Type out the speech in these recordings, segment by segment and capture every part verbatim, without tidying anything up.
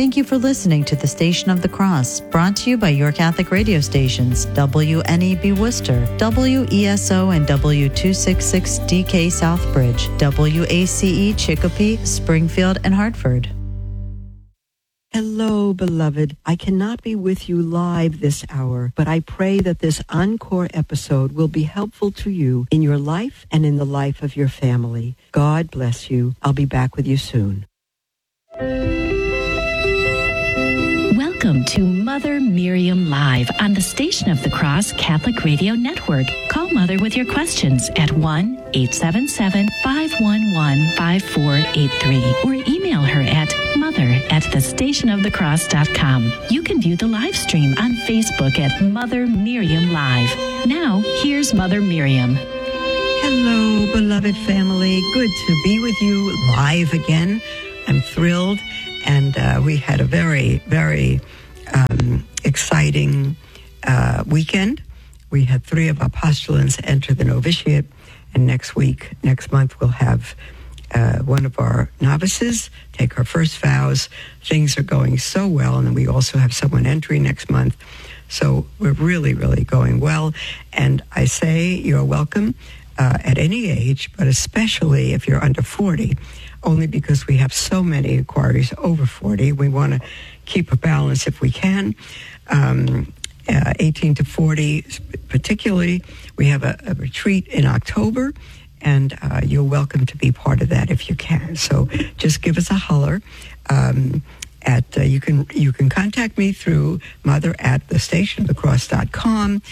Thank you for listening to the Station of the Cross, brought to you by your Catholic radio stations, W N E B Worcester, W E S O and W two sixty-six D K Southbridge, W A C E Chicopee, Springfield, and Hartford. Hello, beloved. I cannot be with you live this hour, but I pray that this encore episode will be helpful to you in your life and in the life of your family. God bless you. I'll be back with you soon. Welcome to Mother Miriam Live on the Station of the Cross Catholic Radio Network. Call Mother with your questions at one eight seven seven, five one one, five four eight three or email her at mother at the station of the cross dot com. You can view the live stream on Facebook at Mother Miriam Live. Now, here's Mother Miriam. Hello, beloved family. Good to be with you live again. I'm thrilled. And uh, we had a very, very um, exciting uh, weekend. We had three of our postulants enter the novitiate. And next week, next month, we'll have uh, one of our novices take her first vows. Things are going so well. And then we also have someone entering next month. So we're really, really going well. And I say you're welcome uh, at any age, but especially if you're under forty. Only because we have so many inquiries over forty. We want to keep a balance if we can. Um, uh, eighteen to forty, particularly, we have a, a retreat in October, and uh, you're welcome to be part of that if you can. So just give us a holler. Um, at uh, you can you can contact me through mother at the station of the cross dot com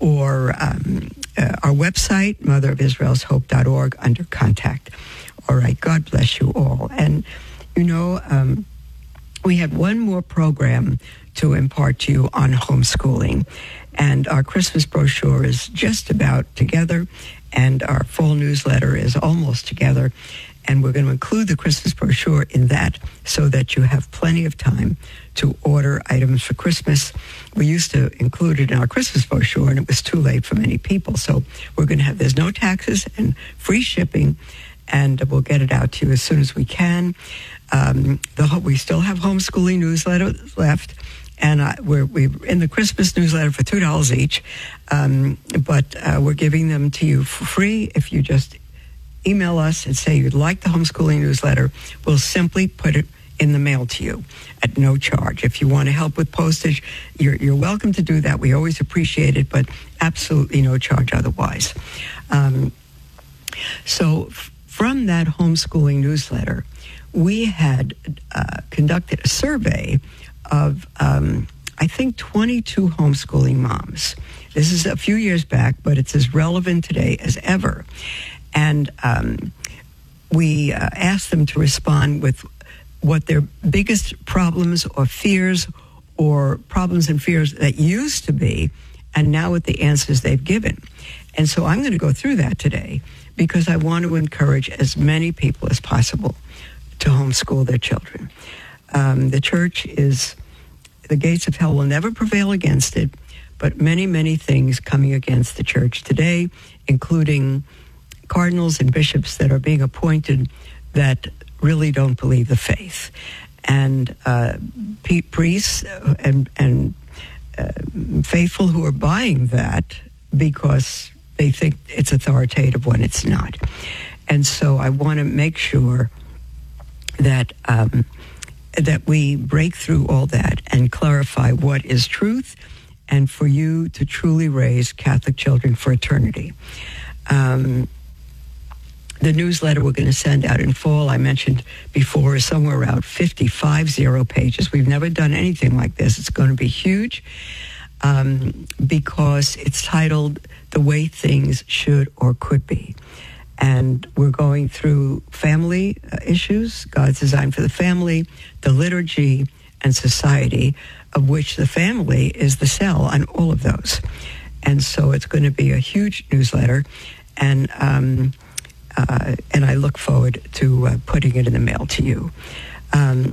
or um, uh, our website, mother of israel's hope dot org, under contact. All right, God bless you all. And, you know, um, we have one more program to impart to you on homeschooling. And our Christmas brochure is just about together, and our fall newsletter is almost together. And we're going to include the Christmas brochure in that so that you have plenty of time to order items for Christmas. We used to include it in our Christmas brochure, and it was too late for many people. So we're going to have, there's no taxes and free shipping, and we'll get it out to you as soon as we can. Um, the, we still have homeschooling newsletters left, and uh, we're, we're in the Christmas newsletter for two dollars each, um, but uh, we're giving them to you for free. If you just email us and say you'd like the homeschooling newsletter, we'll simply put it in the mail to you at no charge. If you want to help with postage, you're, you're welcome to do that. We always appreciate it, but absolutely no charge otherwise. Um, so... From that homeschooling newsletter, we had uh, conducted a survey of, um, I think, twenty-two homeschooling moms. This is a few years back, but it's as relevant today as ever. And um, we uh, asked them to respond with what their biggest problems or fears or problems and fears that used to be, and now with the answers they've given. And so I'm going to go through that today, because I want to encourage as many people as possible to homeschool their children. Um, the church is, the gates of hell will never prevail against it, but many, many things coming against the church today, including cardinals and bishops that are being appointed that really don't believe the faith. And uh, priests and, and uh, faithful who are buying that because they think it's authoritative when it's not. And so I want to make sure that um, that we break through all that and clarify what is truth, and for you to truly raise Catholic children for eternity. Um, the newsletter we're going to send out in fall, I mentioned before, is somewhere around fifty-five zero pages. We've never done anything like this. It's going to be huge um, because it's titled The Way Things Should or Could Be. And we're going through family uh, issues, God's design for the family, the liturgy, and society, of which the family is the cell on all of those. And so it's going to be a huge newsletter, and um, uh, and I look forward to uh, putting it in the mail to you. Um,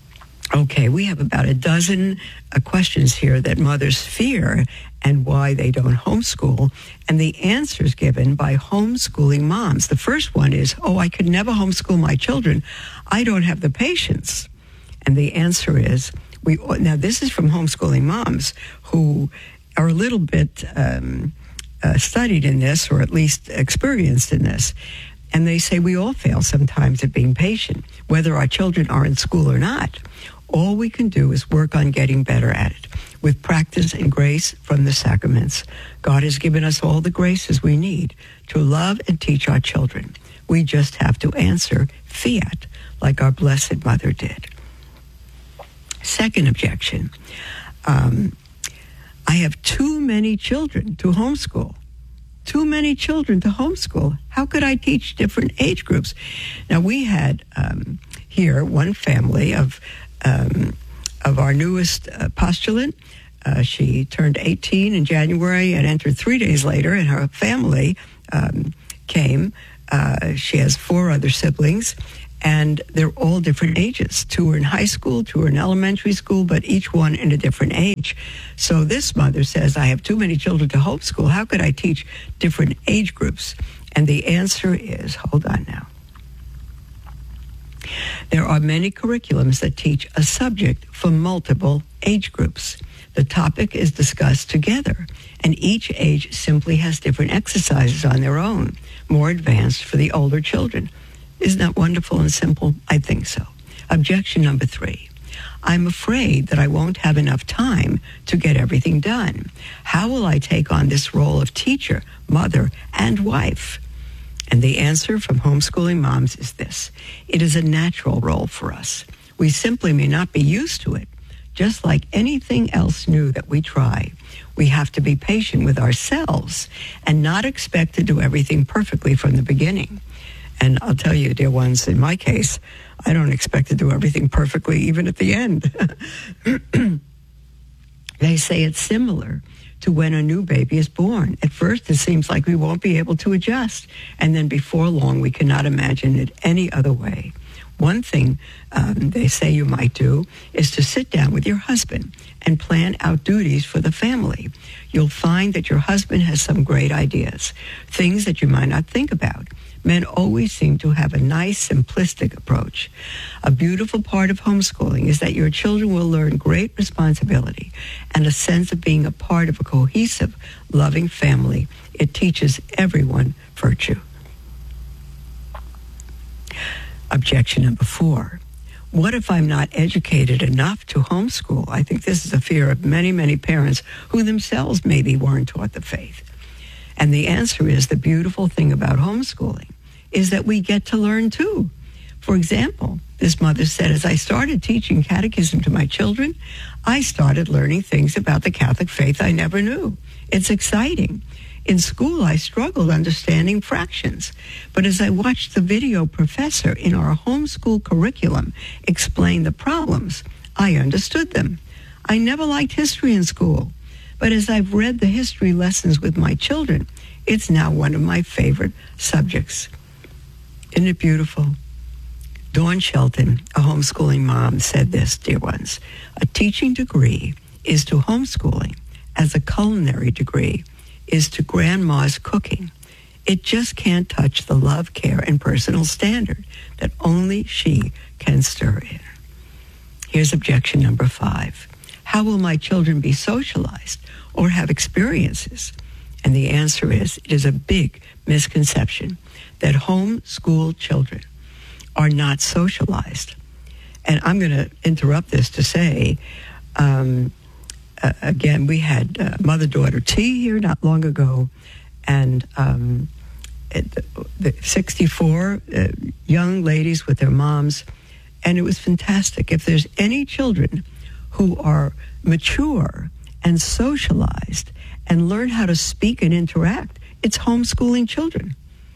okay, we have about a dozen uh, questions here that mothers fear and why they don't homeschool, and the answers given by homeschooling moms. The first one is, oh, I could never homeschool my children. I don't have the patience. And the answer is, we now this is from homeschooling moms who are a little bit um, uh, studied in this, or at least experienced in this. And they say we all fail sometimes at being patient, whether our children are in school or not. All we can do is work on getting better at it with practice and grace from the sacraments. God has given us all the graces we need to love and teach our children. We just have to answer fiat like our Blessed Mother did. Second objection, um, I have too many children to homeschool. Too many children to homeschool. How could I teach different age groups? Now, we had um, here one family of um, of our newest uh, postulant. Uh, she turned eighteen in January and entered three days later, and her family um, came. Uh, she has four other siblings, and they're all different ages. Two are in high school, two are in elementary school, but each one in a different age. So this mother says, I have too many children to homeschool. How could I teach different age groups? And the answer is, hold on now. There are many curriculums that teach a subject for multiple age groups. The topic is discussed together, and each age simply has different exercises on their own, more advanced for the older children. Isn't that wonderful and simple? I think so. Objection number three. I'm afraid that I won't have enough time to get everything done. How will I take on this role of teacher, mother, and wife? And the answer from homeschooling moms is this. It is a natural role for us. We simply may not be used to it. Just like anything else new that we try, we have to be patient with ourselves and not expect to do everything perfectly from the beginning. And I'll tell you, dear ones, in my case, I don't expect to do everything perfectly, even at the end. They say it's similar to when a new baby is born. At first, it seems like we won't be able to adjust. And then before long, we cannot imagine it any other way. One thing um, they say you might do is to sit down with your husband and plan out duties for the family. You'll find that your husband has some great ideas, things that you might not think about. Men always seem to have a nice, simplistic approach. A beautiful part of homeschooling is that your children will learn great responsibility and a sense of being a part of a cohesive, loving family. It teaches everyone virtue. Objection number four. What if I'm not educated enough to homeschool? I think this is a fear of many, many parents who themselves maybe weren't taught the faith. And the answer is, the beautiful thing about homeschooling is that we get to learn too. For example, this mother said, as I started teaching catechism to my children, I started learning things about the Catholic faith I never knew. It's exciting. In school, I struggled understanding fractions. But as I watched the video professor in our homeschool curriculum explain the problems, I understood them. I never liked history in school. But as I've read the history lessons with my children, it's now one of my favorite subjects. Isn't it beautiful? Dawn Shelton, a homeschooling mom, said this, dear ones. A teaching degree is to homeschooling as a culinary degree is to grandma's cooking. It just can't touch the love, care, and personal standard that only she can stir in. Here's objection number five. How will my children be socialized or have experiences? And the answer is, it is a big misconception that homeschool children are not socialized. And I'm going to interrupt this to say, um, uh, again, we had uh, mother-daughter tea here not long ago, and um, it, the sixty-four uh, young ladies with their moms, and it was fantastic. If there's any children who are mature and socialized and learn how to speak and interact, it's homeschooling children.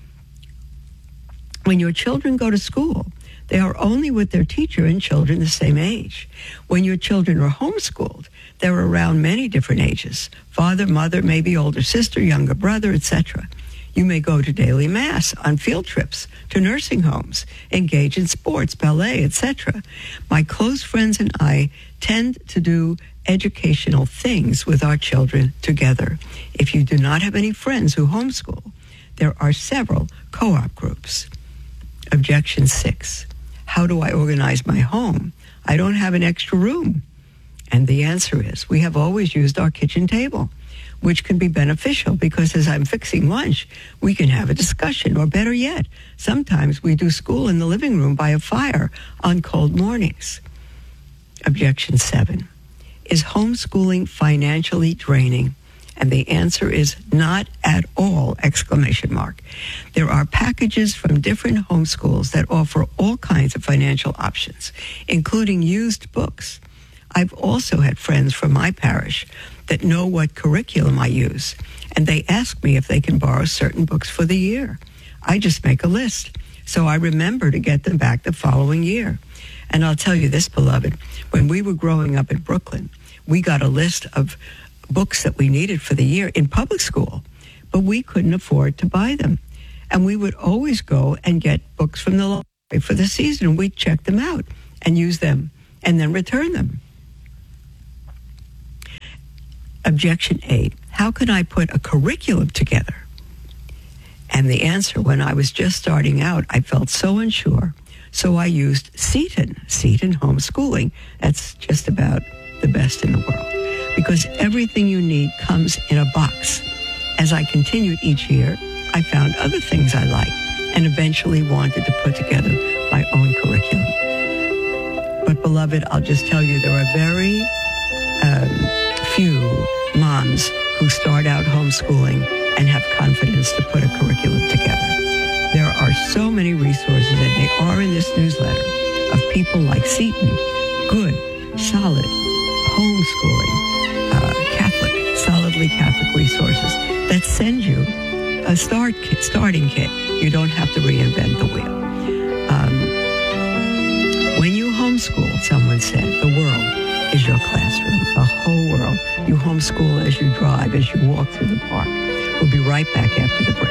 When your children go to school, they are only with their teacher and children the same age. When your children are homeschooled, they're around many different ages. Father, mother, maybe older sister, younger brother, et cetera. You may go to daily mass, on field trips, to nursing homes, engage in sports, ballet, et cetera. My close friends and I tend to do educational things with our children together. If you do not have any friends who homeschool, there are several co-op groups. Objection six. how do I organize my home? I don't have an extra room. And the answer is, we have always used our kitchen table, which can be beneficial because as I'm fixing lunch, we can have a discussion. Or better yet, sometimes we do school in the living room by a fire on cold mornings. Objection seven. Is homeschooling financially draining? And the answer is not at all, exclamation mark. There are packages from different homeschools that offer all kinds of financial options, including used books. I've also had friends from my parish that know what curriculum I use, and they ask me if they can borrow certain books for the year. I just make a list, so I remember to get them back the following year. And I'll tell you this, beloved, when we were growing up in Brooklyn, we got a list of books that we needed for the year in public school, but we couldn't afford to buy them. And we would always go and get books from the library for the season. We'd check them out and use them and then return them. Objection eight, how can I put a curriculum together? And the answer, when I was just starting out, I felt so unsure. So I used Seton, Seton Homeschooling. That's just about the best in the world, because everything you need comes in a box. As I continued each year, I found other things I liked and eventually wanted to put together my own curriculum. But beloved, I'll just tell you, there are very um, few moms who start out homeschooling and have confidence to put a curriculum together. There are so many resources, and they are in this newsletter, of people like Seton, good, solid, homeschooling, uh, Catholic, solidly Catholic resources that send you a start kit, starting kit. You don't have to reinvent the wheel. Um, when you homeschool, someone said, the world is your classroom, the whole world. You homeschool as you drive, as you walk through the park. We'll be right back after the break.